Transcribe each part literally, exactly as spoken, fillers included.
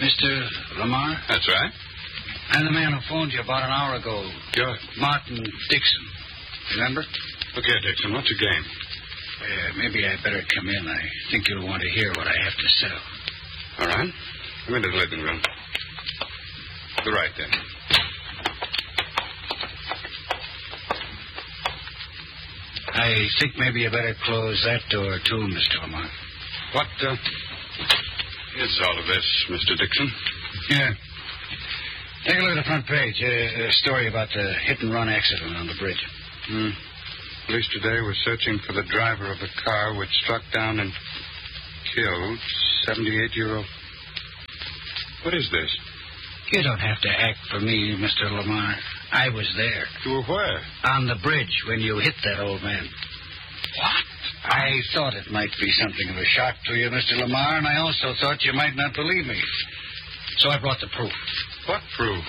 Mister Lamar? That's right. I'm the man who phoned you about an hour ago. You're... Martin Dixon. Remember? Look here, Dixon. What's your game? Uh, maybe I'd better come in. I think you'll want to hear what I have to sell. All right. Come into the living room. To the right, then. I think maybe you better close that door, too, Mister Lamar. What, uh... is all of this, Mister Dixon? Yeah. Take a look at the front page. Uh, a story about the hit-and-run accident on the bridge. Hmm. Police today were searching for the driver of the car which struck down and killed seventy-eight-year-old... What is this? You don't have to act for me, Mister Lamar. I was there. You were where? On the bridge when you hit that old man. What? I thought it might be something of a shock to you, Mister Lamar, and I also thought you might not believe me. So I brought the proof. What proof?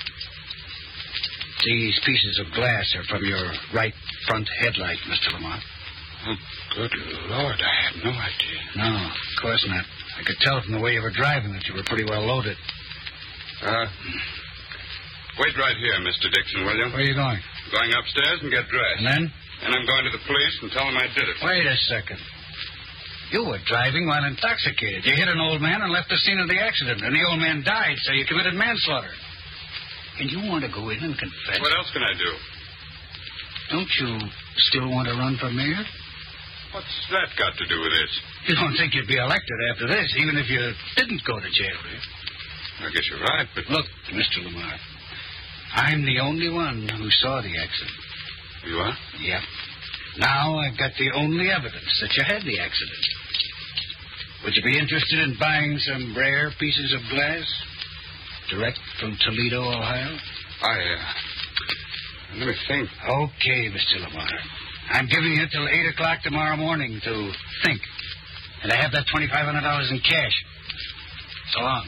These pieces of glass are from your right front headlight, Mister Lamar. Oh, good Lord, I had no idea. No, of course not. I could tell from the way you were driving that you were pretty well loaded. Uh, wait right here, Mister Dixon, will you? Where are you going? Going upstairs and get dressed. And then? And I'm going to the police and tell them I did it. Wait a second. You were driving while intoxicated. You hit an old man and left the scene of the accident, and the old man died, so you committed manslaughter. And you want to go in and confess? What else can I do? Don't you still want to run for mayor? What's that got to do with this? You don't think you'd be elected after this, even if you didn't go to jail, do you? I guess you're right, but... Look, Mister Lamar, I'm the only one who saw the accident. You are? Yep. Now I've got the only evidence that you had the accident. Would you be interested in buying some rare pieces of glass? Direct from Toledo, Ohio? I, uh... Let me think. Okay, Mister Lamar. I'm giving you till eight o'clock tomorrow morning to think. And I have that twenty-five hundred dollars in cash. So long.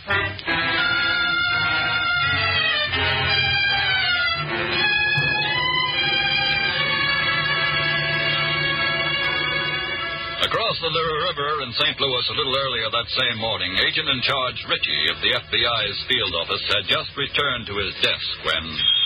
Across the Little River in Saint Louis a little earlier that same morning, Agent in Charge Ritchie of the F B I's field office had just returned to his desk when...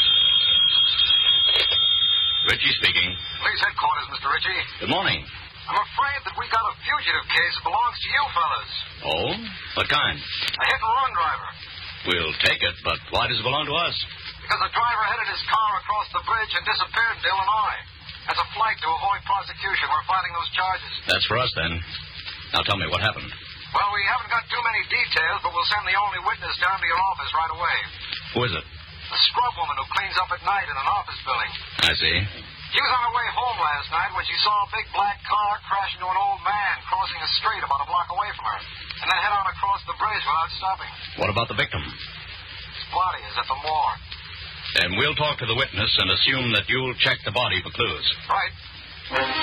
Ritchie speaking. Police headquarters, Mister Ritchie. Good morning. I'm afraid that we got a fugitive case that belongs to you fellas. Oh? What kind? A hit-and-run driver. We'll take it, but why does it belong to us? Because the driver headed his car across the bridge and disappeared into Illinois. As a flight to avoid prosecution, we're filing those charges. That's for us, then. Now tell me, what happened? Well, we haven't got too many details, but we'll send the only witness down to your office right away. Who is it? A scrub woman who cleans up at night in an office building. I see. She was on her way home last night when she saw a big black car crash into an old man crossing a street about a block away from her, and then head on across the bridge without stopping. What about the victim? His body is at the morgue. Then we'll talk to the witness and assume that you'll check the body for clues. Right.